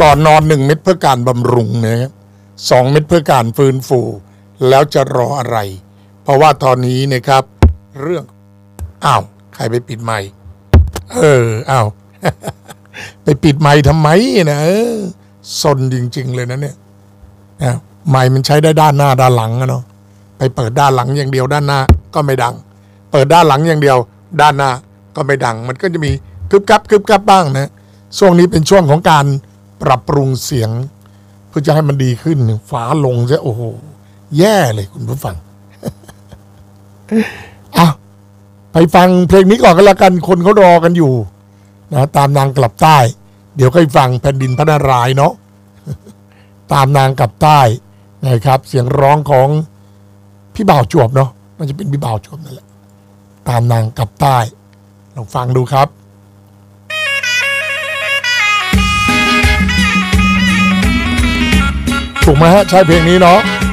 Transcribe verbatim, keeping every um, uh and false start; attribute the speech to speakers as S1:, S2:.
S1: ก่อนนอนหนึ่งเม็ดเพื่อการบำรุงนะครับสองเม็ดเพื่อการฟื้นฟูแล้วจะรออะไรเพราะว่าตอนนี้นะครับ เรื่องอ้าวใครไปปิดไมค์เอออ้าว ไปปิดไมค์ทำไมนะเออซนจริงๆเลยนะเนี่ยไมค์มันใช้ได้ด้านหน้าด้านหลังอะเนาะไปเปิดด้านหลังอย่างเดียวด้านหน้าก็ไม่ดังเปิดด้านหลังอย่างเดียวด้านหน้าก็ไม่ดังมันก็จะมีกึบกับกึบกับบ้างนะช่วงนี้เป็นช่วงของการปรับปรุงเสียงเพื่อจะให้มันดีขึ้นฟ้าลงซะโอ้โหแย่เลยคุณผู้ฟัง อ่ะไปฟังเพลงนี้ก่อนกันละกันคนเขารอกันอยู่นะตามนางกลับใต้เดี๋ยวค่อยฟังแผ่นดินพระนารายณ์เนาะ ตามนางกลับใต้นะครับเสียงร้องของพี่บ่าวจวบเนาะมันจะเป็นพี่บ่าวจวบนั่นแหละตามนางกลับใต้ลองฟังดูครับถูกไหมฮะใช่เพลงนี้เนาะ